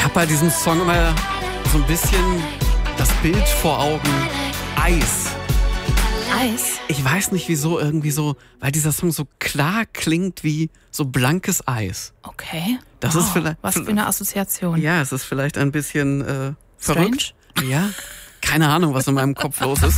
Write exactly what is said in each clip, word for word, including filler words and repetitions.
Ich habe bei diesem Song immer so ein bisschen das Bild vor Augen. Eis. Eis? Ich weiß nicht wieso, irgendwie so, weil dieser Song so klar klingt wie so blankes Eis. Okay. Das wow. ist vielleicht, Was für eine Assoziation. Ja, es ist vielleicht ein bisschen äh, verrückt. Strange? Ja, keine Ahnung, was in meinem Kopf los ist.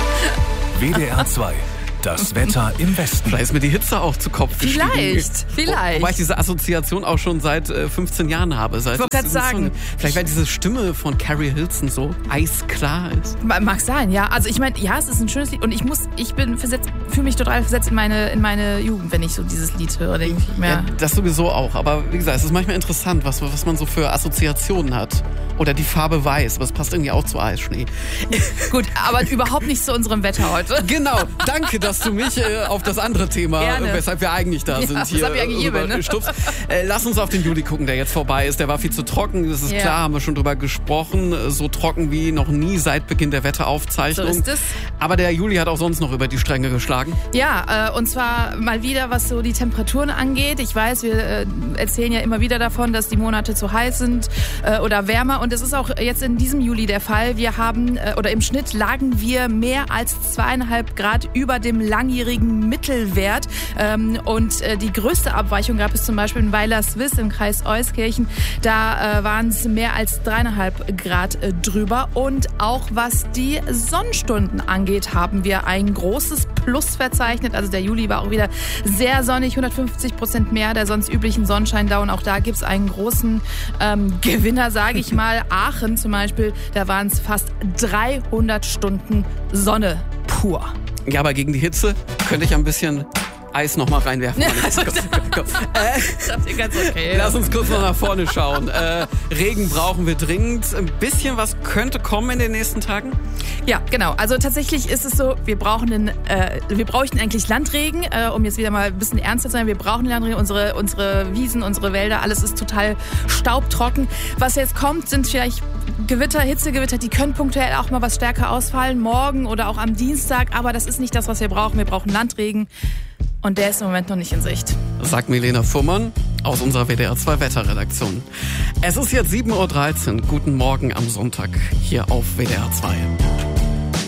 W D R zwei. Das Wetter im Westen. Vielleicht ist mir die Hitze auch zu Kopf gestiegen. Vielleicht, vielleicht. Wobei ich diese Assoziation auch schon seit äh, fünfzehn Jahren habe. Seit ich wollte gerade sagen. Song. Vielleicht, weil diese Stimme von Carrie Hilson so eisklar ist. Mag sein, ja. Also ich meine, ja, es ist ein schönes Lied. Und ich muss, ich bin versetzt, fühle mich total versetzt in meine, in meine Jugend, wenn ich so dieses Lied höre, denke ich mir. Ja, das sowieso auch. Aber wie gesagt, es ist manchmal interessant, was, was man so für Assoziationen hat. Oder die Farbe weiß, aber es passt irgendwie auch zu Eisschnee. Gut, aber überhaupt nicht zu unserem Wetter heute. Genau, danke, dass du mich äh, auf das andere Thema, Gerne. weshalb wir eigentlich da Ja, sind, hier weshalb ich eigentlich hier bin, ne? stupst. Äh, lass uns auf den Juli gucken, der jetzt vorbei ist. Der war viel zu trocken, das ist Ja. klar, haben wir schon drüber gesprochen. So trocken wie noch nie seit Beginn der Wetteraufzeichnung. So ist es. Aber der Juli hat auch sonst noch über die Stränge geschlagen. Ja, äh, und zwar mal wieder, was so die Temperaturen angeht. Ich weiß, wir äh, erzählen ja immer wieder davon, dass die Monate zu heiß sind äh, oder wärmer. Und es ist auch jetzt in diesem Juli der Fall. Wir haben, äh, oder im Schnitt lagen wir mehr als zweieinhalb Grad über dem langjährigen Mittelwert. Ähm, und äh, die größte Abweichung gab es zum Beispiel in Weiler-Swiss im Kreis Euskirchen. Da äh, waren es mehr als dreieinhalb Grad äh, drüber. Und auch was die Sonnenstunden angeht, haben wir ein großes Plus verzeichnet. Also der Juli war auch wieder sehr sonnig, hundertfünfzig Prozent mehr der sonst üblichen Sonnenscheindauer. Auch da gibt es einen großen ähm, Gewinner, sage ich mal. Aachen zum Beispiel, da waren es fast dreihundert Stunden Sonne pur. Ja, aber gegen die Hitze könnte ich ein bisschen Eis noch mal reinwerfen. Ja, komm, also, komm, komm. Äh, das ist ganz okay. Lass uns kurz noch nach vorne schauen. Äh, Regen brauchen wir dringend. Ein bisschen was könnte kommen in den nächsten Tagen? Ja, genau. Also tatsächlich ist es so, wir brauchen den, äh, wir bräuchten eigentlich Landregen, äh, um jetzt wieder mal ein bisschen ernster zu sein. Wir brauchen Landregen, unsere, unsere Wiesen, unsere Wälder, alles ist total staubtrocken. Was jetzt kommt, sind vielleicht Gewitter, Hitzegewitter, die können punktuell auch mal was stärker ausfallen, morgen oder auch am Dienstag. Aber das ist nicht das, was wir brauchen. Wir brauchen Landregen. Und der ist im Moment noch nicht in Sicht. Sagt Milena Fuhrmann aus unserer W D R zwei Wetterredaktion. Es ist jetzt sieben Uhr dreizehn. Guten Morgen am Sonntag hier auf W D R zwei.